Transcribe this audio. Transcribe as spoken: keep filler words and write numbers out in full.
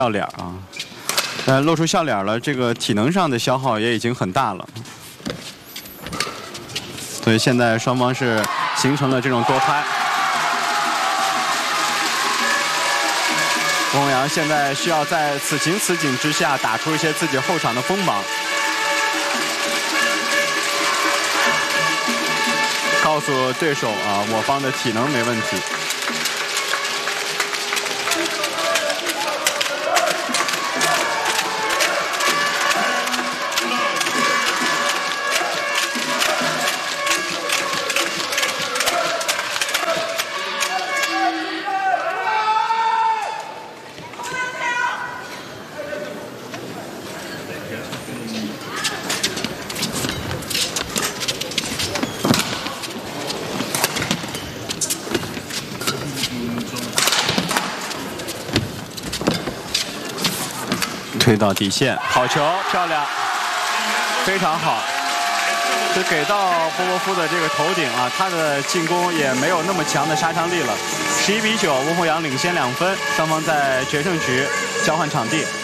笑脸啊，呃，露出笑脸了，这个体能上的消耗也已经很大了。所以现在双方是形成了这种多拍。翁阳现在需要在此情此景之下打出一些自己后场的锋芒，告诉对手啊，我方的体能没问题。 推到底线，好球，漂亮，非常好。就给到波波夫的这个头顶啊，他的进攻也没有那么强的杀伤力了。十一比九，翁宏阳领先两分，双方在决胜局交换场地。